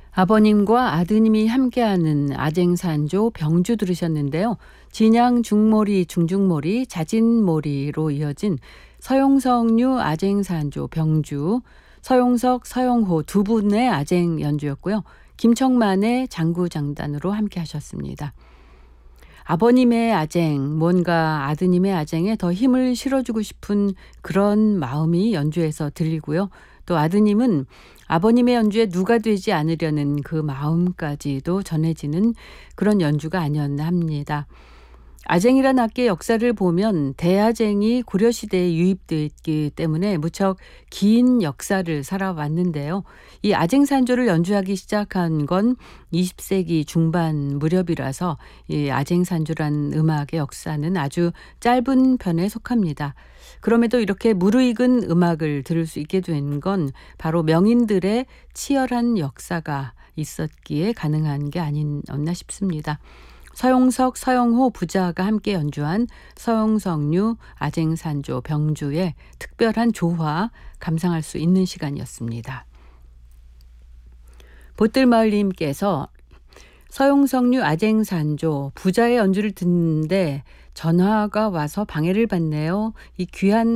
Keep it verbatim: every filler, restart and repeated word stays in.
아버님과 아드님이 함께하는 아쟁산조 병주 들으셨는데요. 진양 중모리 중중모리 자진모리로 이어진 서용석류 아쟁산조 병주, 서용석 서영호 두 분의 아쟁 연주였고요. 김청만의 장구장단으로 함께 하셨습니다. 아버님의 아쟁, 뭔가 아드님의 아쟁에 더 힘을 실어주고 싶은 그런 마음이 연주에서 들리고요. 또 아드님은 아버님의 연주에 누가 되지 않으려는 그 마음까지도 전해지는 그런 연주가 아니었나 합니다. 아쟁이란 악기의 역사를 보면 대아쟁이 고려시대에 유입됐기 때문에 무척 긴 역사를 살아왔는데요. 이 아쟁산조를 연주하기 시작한 건 이십 세기 중반 무렵이라서 이 아쟁산조란 음악의 역사는 아주 짧은 편에 속합니다. 그럼에도 이렇게 무르익은 음악을 들을 수 있게 된 건 바로 명인들의 치열한 역사가 있었기에 가능한 게 아니었나 싶습니다. 서용석, 서영호 부자가 함께 연주한 서용석류 아쟁산조 병주의 특별한 조화 감상할 수 있는 시간이었습니다. 보뜰마을님께서 서용석류 아쟁산조 부자의 연주를 듣는데 전화가 와서 방해를 받네요. 이 귀한